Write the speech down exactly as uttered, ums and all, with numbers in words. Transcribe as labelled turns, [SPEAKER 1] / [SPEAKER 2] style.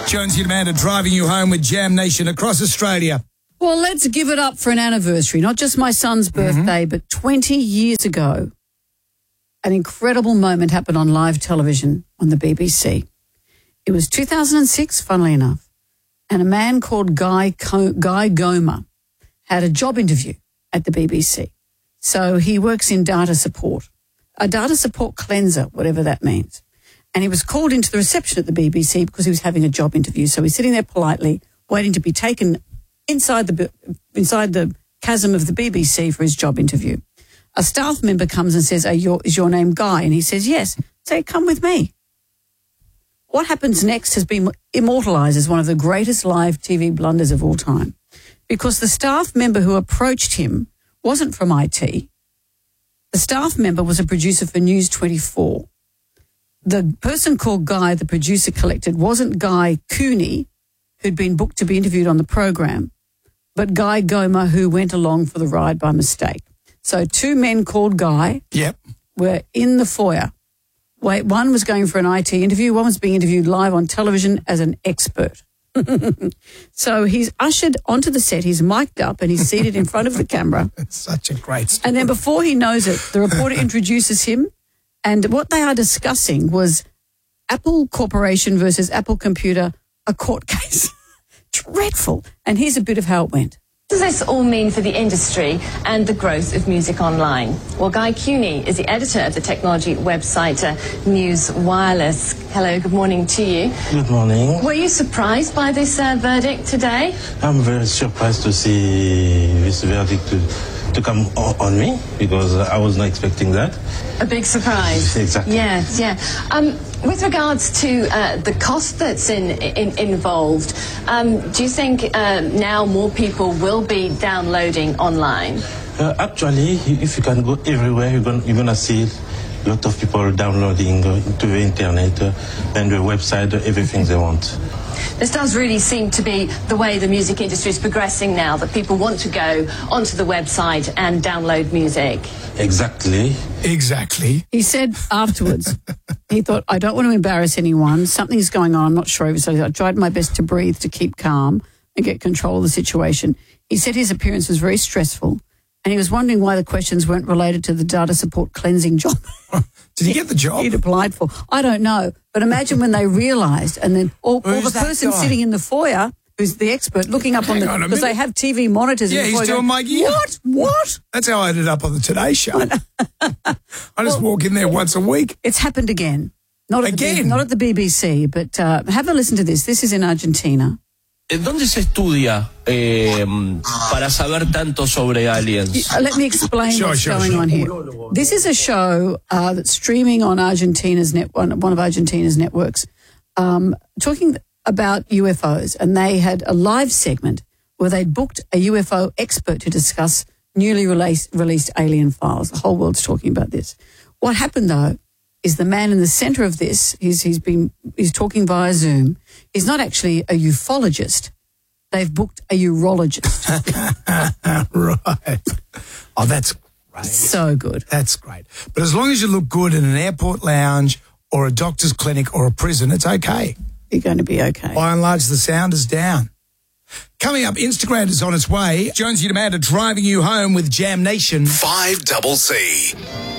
[SPEAKER 1] Jonesy and Amanda driving you home with Jam Nation across Australia.
[SPEAKER 2] Well, let's give it up for an anniversary, not just my son's birthday, mm-hmm. but twenty years ago, an incredible moment happened on live television on the B B C. It was two thousand six, funnily enough, and a man called Guy Co- Guy Goma had a job interview at the B B C. So he works in data support, a data support cleanser, whatever that means. And he was called into the reception at the B B C because he was having a job interview. So he's sitting there politely, waiting to be taken inside the inside the chasm of the B B C for his job interview. A staff member comes and says, Are your, is your name Guy? And he says, yes. Say, come with me. What happens next has been immortalised as one of the greatest live T V blunders of all time, because the staff member who approached him wasn't from I T. The staff member was a producer for News twenty-four. The person called Guy, the producer collected, wasn't Guy Cooney, who'd been booked to be interviewed on the program, but Guy Goma, who went along for the ride by mistake. So two men called Guy
[SPEAKER 1] yep.
[SPEAKER 2] were in the foyer. Wait, one was going for an I T interview, one was being interviewed live on television as an expert. So he's ushered onto the set, he's mic'd up and he's seated in front of the camera.
[SPEAKER 1] It's such a great story.
[SPEAKER 2] And then before he knows it, the reporter introduces him, and what they are discussing was Apple Corporation versus Apple Computer, a court case. Dreadful. And here's a bit of how it went.
[SPEAKER 3] What does this all mean for the industry and the growth of music online? Well, Guy Cooney is the editor of the technology website uh, News Wireless. Hello, good morning to you.
[SPEAKER 4] Good morning.
[SPEAKER 3] Were you surprised by this uh, verdict today?
[SPEAKER 4] I'm very surprised to see this verdict to, to come on, on me, because I was not expecting that.
[SPEAKER 3] A big surprise.
[SPEAKER 4] Exactly.
[SPEAKER 3] Yes, yeah. Um, with regards to uh, the cost that's in, in, involved, um, do you think uh, now more people will be downloading online?
[SPEAKER 4] Uh, actually, if you can go everywhere, you're going you're gonna see a lot of people downloading uh, to the internet uh, and the website, uh, everything they want.
[SPEAKER 3] This does really seem to be the way the music industry is progressing now, that people want to go onto the website and download music.
[SPEAKER 4] Exactly.
[SPEAKER 1] Exactly.
[SPEAKER 2] He said afterwards, he thought, I don't want to embarrass anyone. Something's going on. I'm not sure. So I tried my best to breathe, to keep calm and get control of the situation. He said his appearance was very stressful, and he was wondering why the questions weren't related to the data support cleansing job.
[SPEAKER 1] Did he get the job?
[SPEAKER 2] He'd applied for. I don't know. But imagine when they realised, and then or, or the person
[SPEAKER 1] guy?
[SPEAKER 2] sitting in the foyer, who's the expert, looking up
[SPEAKER 1] Hang
[SPEAKER 2] on the,
[SPEAKER 1] on a
[SPEAKER 2] because they
[SPEAKER 1] minute.
[SPEAKER 2] have T V monitors
[SPEAKER 1] Yeah,
[SPEAKER 2] in the
[SPEAKER 1] he's
[SPEAKER 2] foyer.
[SPEAKER 1] doing
[SPEAKER 2] going,
[SPEAKER 1] my gear.
[SPEAKER 2] What? What?
[SPEAKER 1] That's how I ended up on the Today Show. I just
[SPEAKER 2] Well,
[SPEAKER 1] walk in there once a week.
[SPEAKER 2] It's happened again. Not at
[SPEAKER 1] Again?
[SPEAKER 2] The, B- not at the B B C, but uh, have a listen to this. This is in Argentina.
[SPEAKER 5] ¿Dónde se estudia eh, para saber tanto sobre aliens?
[SPEAKER 2] Uh, Let me explain
[SPEAKER 1] Sure,
[SPEAKER 2] what's
[SPEAKER 1] sure,
[SPEAKER 2] going
[SPEAKER 1] sure.
[SPEAKER 2] on here. This is a show uh, that's streaming on Argentina's net, one, one of Argentina's networks, um, talking about U F Os, and they had a live segment where they'd booked a U F O expert to discuss newly released, released alien files. The whole world's talking about this. What happened, though, is the man in the centre of this, he's, he's been he's talking via Zoom, he's not actually a ufologist. They've booked a urologist.
[SPEAKER 1] Right. Oh, that's great.
[SPEAKER 2] So good.
[SPEAKER 1] That's great. But as long as you look good in an airport lounge or a doctor's clinic or a prison, it's okay.
[SPEAKER 2] You're going to be okay.
[SPEAKER 1] By and large, the sound is down. Coming up, Instagram is on its way. Jonesy and Amanda driving you home with Jam Nation.
[SPEAKER 6] five double C.